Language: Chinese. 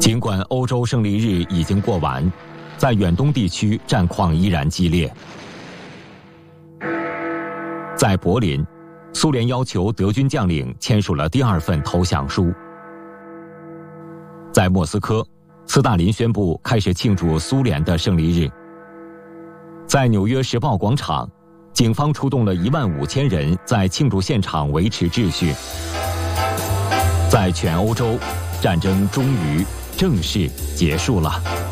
尽管欧洲胜利日已经过完，在远东地区战况依然激烈。在柏林，苏联要求德军将领签署了第2份投降书。在莫斯科，斯大林宣布开始庆祝苏联的胜利日。在纽约时报广场，警方出动了15000人在庆祝现场维持秩序。在全欧洲，战争终于正式结束了。